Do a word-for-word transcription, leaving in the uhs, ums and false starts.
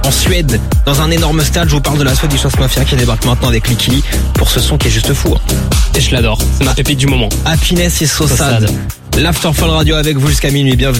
en Suède, dans un énorme stade. Je vous parle de la Swedish House Mafia qui débarque maintenant avec Licky pour ce son qui est juste fou. Et je l'adore, c'est ma pépite du moment. Happiness is so sad. sad. L'Afterfall Radio avec vous jusqu'à minuit, bienvenue.